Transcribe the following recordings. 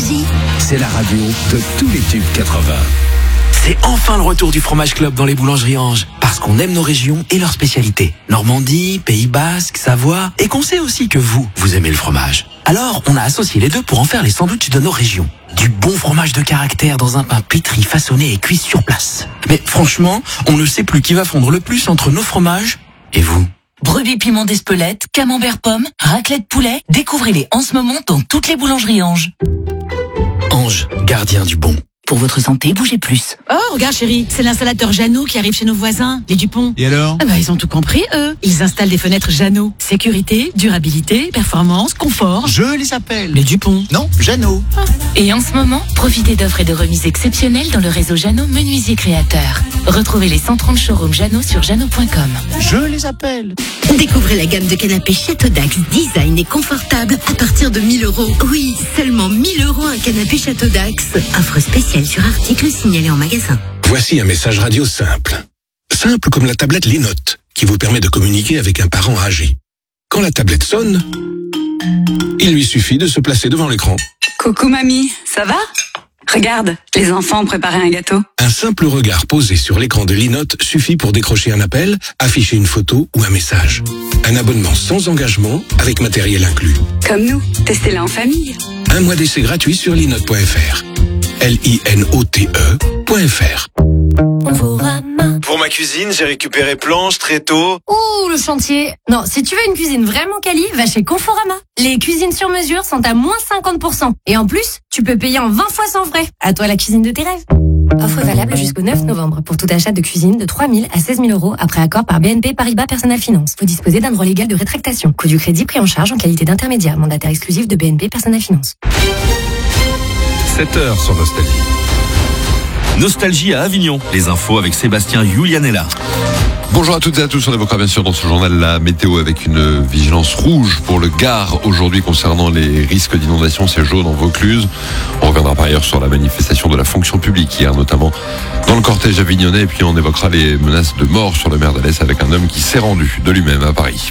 Nostalgie. C'est la radio de tous les tubes 80. C'est enfin le retour du Fromage Club dans les boulangeries Ange. Parce qu'on aime nos régions et leurs spécialités. Normandie, Pays Basque, Savoie. Et qu'on sait aussi que vous aimez le fromage. Alors, on a associé les deux pour en faire les sandwichs de nos régions. Du bon fromage de caractère dans un pain pétri, façonné et cuit sur place. Mais franchement, on ne sait plus qui va fondre le plus entre nos fromages et vous. Brebis piment d'Espelette, camembert pomme, raclette poulet. Découvrez-les en ce moment dans toutes les boulangeries Ange. Ange, gardien du bon. Pour votre santé, bougez plus. Oh, regarde chérie, c'est l'installateur Jeannot qui arrive chez nos voisins, les Dupont. Et alors ? Ils ont tout compris, eux. Ils installent des fenêtres Jeannot. Sécurité, durabilité, performance, confort. Je les appelle. Les Dupont. Non, Jeannot. Et en ce moment, profitez d'offres et de remises exceptionnelles dans le réseau Jeannot Menuisier Créateur. Retrouvez les 130 showrooms Jeannot sur jeannot.com. Je les appelle. Découvrez la gamme de canapés Château Dax, design et confortable à partir de 1 000 €. Oui, seulement 1 000 € un canapé Château Dax. Offre spéciale sur article signalé en magasin. Voici un message radio simple. Simple comme la tablette Linote, qui vous permet de communiquer avec un parent âgé. Quand la tablette sonne, il lui suffit de se placer devant l'écran. Coucou mamie, ça va ? Regarde, les enfants ont préparé un gâteau. Un simple regard posé sur l'écran de Linote suffit pour décrocher un appel, afficher une photo ou un message. Un abonnement sans engagement avec matériel inclus. Comme nous, testez-la en famille. 1 mois d'essai gratuit sur linote.fr. LINOTE.fr. Pour ma cuisine, j'ai récupéré planches, tréteaux. Ouh, le chantier. Non, si tu veux une cuisine vraiment quali, va chez Conforama. Les cuisines sur mesure sont à moins 50%. Et en plus, tu peux payer en 20 fois sans frais. À toi la cuisine de tes rêves. Offre valable jusqu'au 9 novembre pour tout achat de cuisine de 3 000 à 16 000 € après accord par BNP Paribas Personal Finance. Vous disposez d'un droit légal de rétractation. Coût du crédit pris en charge en qualité d'intermédiaire. Mandataire exclusif de BNP Personal Finance. 7h sur Nostalgie. Nostalgie à Avignon. Les infos avec Sébastien Julianella. Bonjour à toutes et à tous, on évoquera bien sûr dans ce journal la météo avec une vigilance rouge pour le Gard aujourd'hui concernant les risques d'inondation, c'est jaune en Vaucluse. On reviendra par ailleurs sur la manifestation de la fonction publique hier notamment dans le cortège avignonnais et puis on évoquera les menaces de mort sur le maire d'Alès avec un homme qui s'est rendu de lui-même à Paris.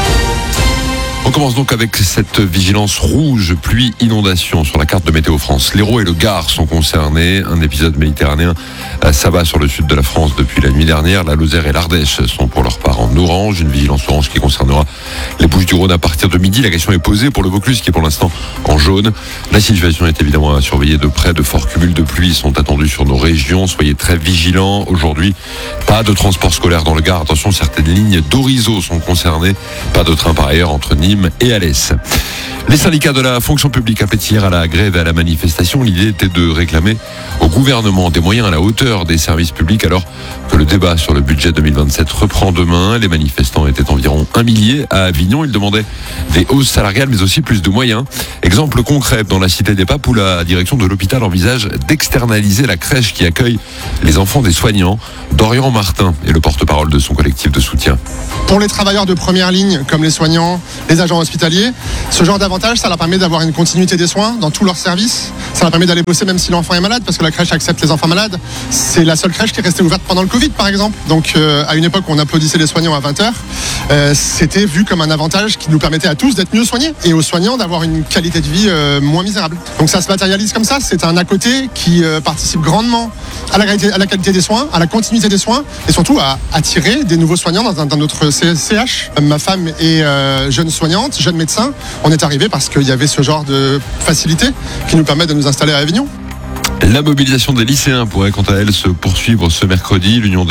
On commence donc avec cette vigilance rouge, pluie, inondation sur la carte de Météo France. L'Hérault et le Gard sont concernés. Un épisode méditerranéen s'abat sur le sud de la France depuis la nuit dernière. La Lozère et l'Ardèche sont pour leur part en orange. Une vigilance orange qui concernera les Bouches-du-Rhône à partir de midi. La question est posée pour le Vaucluse qui est pour l'instant en jaune. La situation est évidemment à surveiller de près. De forts cumuls de pluie sont attendus sur nos régions. Soyez très vigilants. Aujourd'hui, pas de transport scolaire dans le Gard. Attention, certaines lignes d'Orizo sont concernées. Pas de train par ailleurs entre Nîmes et Alès. Les syndicats de la fonction publique appelaient hier à la grève et à la manifestation. L'idée était de réclamer au gouvernement des moyens à la hauteur des services publics alors que le débat sur le budget 2027 reprend demain. Les manifestants étaient environ 1 millier à Avignon. Ils demandaient des hausses salariales mais aussi plus de moyens. Exemple concret dans la Cité des Papes où la direction de l'hôpital envisage d'externaliser la crèche qui accueille les enfants des soignants. Dorian Martin est le porte-parole de son collectif de soutien. Pour les travailleurs de première ligne comme les soignants, les agents hospitaliers, ce genre d'avantage, ça leur permet d'avoir une continuité des soins dans tous leurs services. Ça leur permet d'aller bosser même si l'enfant est malade, parce que la crèche accepte les enfants malades. C'est la seule crèche qui est restée ouverte pendant le Covid, par exemple. Donc, à une époque où on applaudissait les soignants à 20h, c'était vu comme un avantage qui nous permettait à tous d'être mieux soignés et aux soignants d'avoir une qualité de vie moins misérable. Donc, ça se matérialise comme ça. C'est un à côté qui participe grandement à la qualité des soins, à la continuité des soins et surtout à attirer des nouveaux soignants dans notre CH. Ma femme est jeune soignante, jeune médecin. On est arrivé parce qu'il y avait ce genre de facilité qui nous permet de nous installer à Avignon. La mobilisation des lycéens pourrait quant à elle se poursuivre ce mercredi. L'union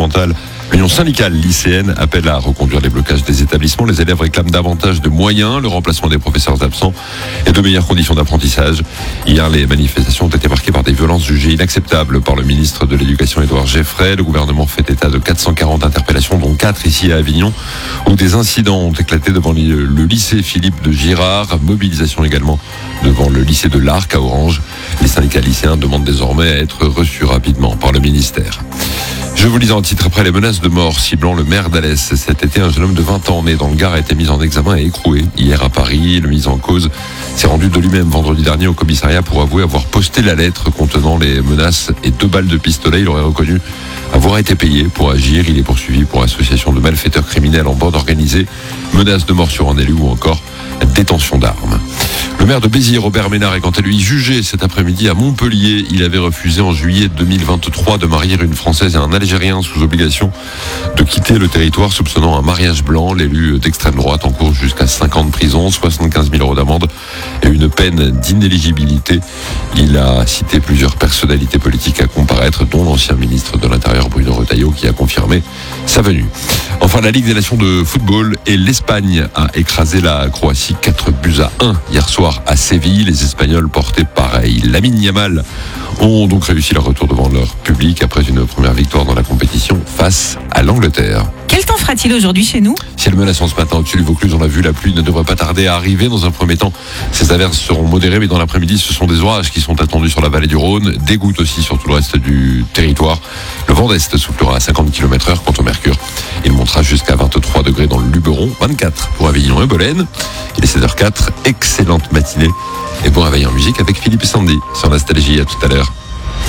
syndicale lycéenne appelle à reconduire les blocages des établissements. Les élèves réclament davantage de moyens, le remplacement des professeurs absents et de meilleures conditions d'apprentissage. Hier, les manifestations ont été marquées par des violences jugées inacceptables par le ministre de l'Éducation Édouard Geffray. Le gouvernement fait état de 440 interpellations, dont 4 ici à Avignon, où des incidents ont éclaté devant le lycée Philippe de Girard. Mobilisation également devant le lycée de l'Arc à Orange. Les syndicats lycéens demandent désormais à être reçus rapidement par le ministère. Je vous lis en titre après les menaces de mort ciblant le maire d'Alès. Cet été, un jeune homme de 20 ans né dans le Gard a été mis en examen et écroué hier à Paris. Le mis en cause s'est rendu de lui-même vendredi dernier au commissariat pour avouer avoir posté la lettre contenant les menaces et 2 balles de pistolet. Il aurait reconnu avoir été payé pour agir. Il est poursuivi pour association de malfaiteurs criminels en bande organisée, menaces de mort sur un élu ou encore détention d'armes. Le Le maire de Béziers, Robert Ménard, est quant à lui jugé cet après-midi à Montpellier. Il avait refusé en juillet 2023 de marier une Française et un Algérien sous obligation de quitter le territoire, soupçonnant un mariage blanc. L'élu d'extrême droite encourt jusqu'à 5 ans de prison, 75 000 € d'amende et une peine d'inéligibilité. Il a cité plusieurs personnalités politiques à comparaître, dont l'ancien ministre de l'Intérieur Bruno Retailleau, qui a confirmé sa venue. Enfin, la Ligue des Nations de football, et l'Espagne a écrasé la Croatie 4-1 hier soir à Séville. Les Espagnols portés pareil. Lamine Yamal ont donc réussi leur retour devant leur public après une première victoire dans la compétition face à l'Angleterre. Quel temps fera-t-il aujourd'hui chez nous? Ciel menaçant ce matin au-dessus du Vaucluse, on l'a vu, la pluie ne devrait pas tarder à arriver. Dans un premier temps, ces averses seront modérées, mais dans l'après-midi, ce sont des orages qui sont attendus sur la vallée du Rhône, des gouttes aussi sur tout le reste du territoire. Le vent d'est soufflera à 50 km/h. Quant au mercure, il montera jusqu'à 23 degrés dans le Luberon, 24 pour Avignon et Bolène. Il est 16h04, excellente matinée et bon réveil en musique avec Philippe et Sandy sur Nostalgie. À tout à l'heure.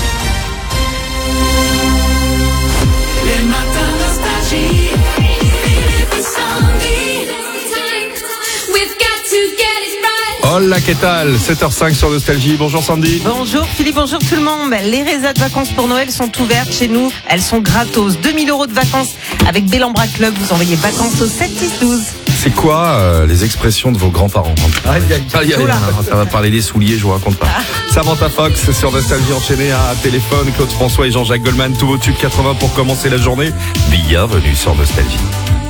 Hola, qu'est-ce que 7h05 sur Nostalgie. Bonjour Sandy. Bonjour Philippe, bonjour tout le monde. Les résas de vacances pour Noël sont ouvertes chez nous. Elles sont gratos. 2 000 € de vacances avec Bellambra Club. Vous envoyez vacances au 7 10 12. C'est quoi les expressions de vos grands-parents? Ça va parler des souliers, je vous raconte pas. Samantha Fox sur Nostalgie enchaînée à téléphone. Claude François et Jean-Jacques Goldman, tous vos tubes 80 pour commencer la journée. Bienvenue sur Nostalgie.